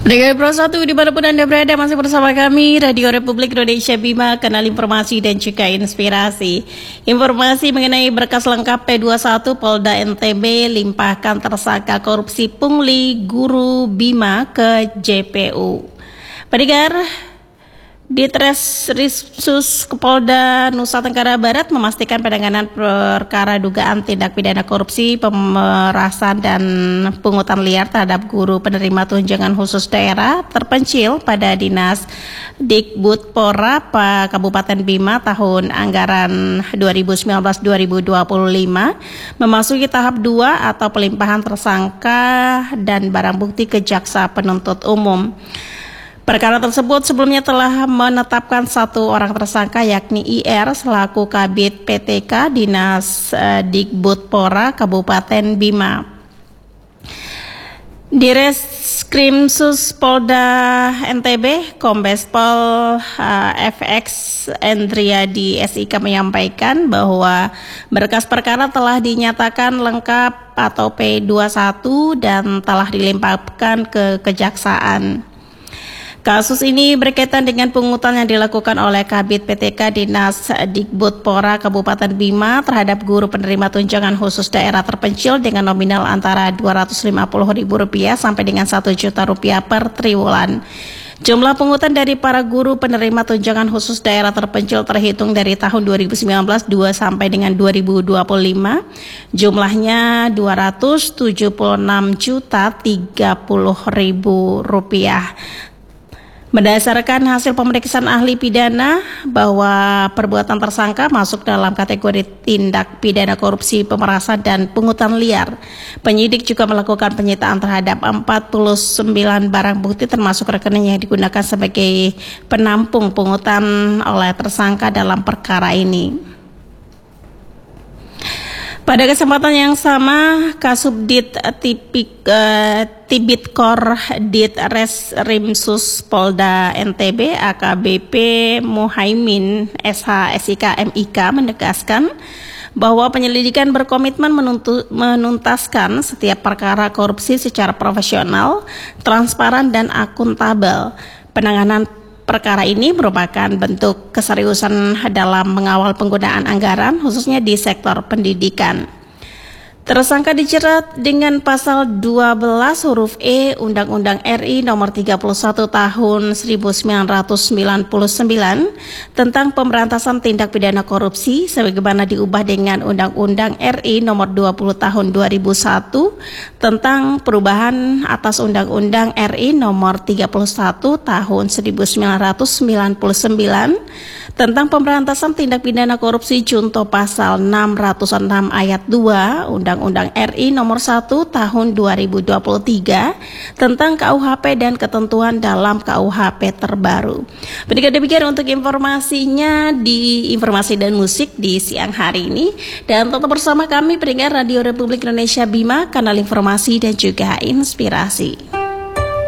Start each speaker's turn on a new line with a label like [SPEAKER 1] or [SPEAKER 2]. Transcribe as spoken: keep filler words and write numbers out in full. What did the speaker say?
[SPEAKER 1] Pendengar Pro satu dimanapun Anda berada, masih bersama kami Radio Republik Indonesia Bima, kanal informasi dan juga inspirasi. Informasi mengenai berkas lengkap P dua puluh satu Polda N T B limpahkan tersangka korupsi pungli guru Bima ke J P U. Pendengar, Ditreskrimsus Polda Nusa Tenggara Barat memastikan penanganan perkara dugaan tindak pidana korupsi, pemerasan dan pungutan liar terhadap guru penerima tunjangan khusus daerah terpencil pada Dinas Dikbudpora Kabupaten Bima tahun anggaran dua ribu sembilan belas dua ribu dua puluh lima memasuki tahap dua atau pelimpahan tersangka dan barang bukti ke jaksa penuntut umum. Perkara tersebut sebelumnya telah menetapkan satu orang tersangka yakni I R selaku Kabid P T K Dinas uh, Dikbudpora Kabupaten Bima. Ditreskrimsus Polda N T B Kombes Pol uh, F X Endriadi S I K menyampaikan bahwa berkas perkara telah dinyatakan lengkap atau P dua puluh satu dan telah dilimpahkan ke kejaksaan. Kasus ini berkaitan dengan pungutan yang dilakukan oleh Kabid P T K Dinas Dikbudpora Kabupaten Bima terhadap guru penerima tunjangan khusus daerah terpencil dengan nominal antara dua ratus lima puluh ribu rupiah sampai dengan satu juta rupiah per triwulan. Jumlah pungutan dari para guru penerima tunjangan khusus daerah terpencil terhitung dari tahun dua ribu sembilan belas dua sampai dengan dua ribu dua puluh lima jumlahnya dua ratus tujuh puluh enam juta tiga puluh ribu rupiah. Berdasarkan hasil pemeriksaan ahli pidana bahwa perbuatan tersangka masuk dalam kategori tindak pidana korupsi, pemerasan dan pungutan liar. Penyidik juga melakukan penyitaan terhadap empat puluh sembilan barang bukti termasuk rekening yang digunakan sebagai penampung pungutan oleh tersangka dalam perkara ini. Pada kesempatan yang sama, Kasubdit Tipik, uh, Tibidkor Ditreskrimsus Polda N T B A K B P Muhaimin S H S I K M I K menegaskan bahwa penyelidikan berkomitmen menuntu, menuntaskan setiap perkara korupsi secara profesional, transparan dan akuntabel. Penanganan perkara ini merupakan bentuk keseriusan dalam mengawal penggunaan anggaran khususnya di sektor pendidikan. Tersangka dijerat dengan pasal dua belas huruf E Undang-Undang R I nomor tiga puluh satu tahun seribu sembilan ratus sembilan puluh sembilan tentang pemberantasan tindak pidana korupsi sebagaimana diubah dengan Undang-Undang R I nomor dua puluh tahun dua ribu satu tentang perubahan atas Undang-Undang R I nomor tiga puluh satu tahun seribu sembilan ratus sembilan puluh sembilan tentang pemberantasan tindak pidana korupsi junto pasal enam ratus enam ayat dua Undang-Undang R I nomor satu tahun dua ribu dua puluh tiga tentang K U H P dan ketentuan dalam K U H P terbaru. Pendengar, demikian untuk informasinya di Informasi dan Musik di siang hari ini, dan tetap bersama kami pendengar Radio Republik Indonesia Bima, kanal informasi dan juga inspirasi.